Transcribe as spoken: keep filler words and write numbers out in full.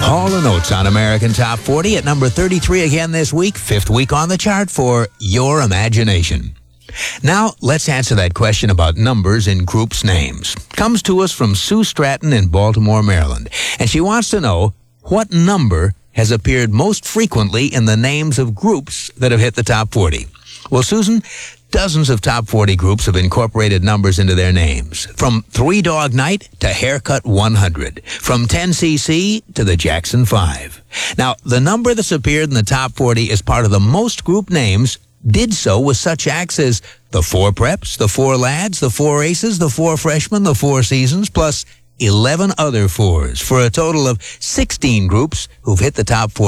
Hall and Oates on American Top forty at number thirty-three again this week, fifth week on the chart for Your Imagination. Now, let's answer that question about numbers in groups' names. Comes to us from Sue Stratton in Baltimore, Maryland, and she wants to know what number has appeared most frequently in the names of groups that have hit the top forty. Well, Susan, dozens of top forty groups have incorporated numbers into their names, from Three Dog Night to Haircut one hundred, from ten C C to the Jackson five. Now, the number that's appeared in the top forty as part of the most group names did so with such acts as the Four Preps, the Four Lads, the Four Aces, the Four Freshmen, the Four Seasons, plus eleven other fours, for a total of sixteen groups who've hit the top forty.